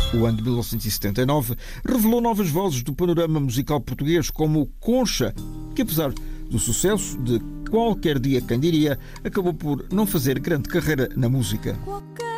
O ano de 1979 revelou novas vozes do panorama musical português, como Concha, que apesar do sucesso de Qualquer Dia Quem Diria, acabou por não fazer grande carreira na música.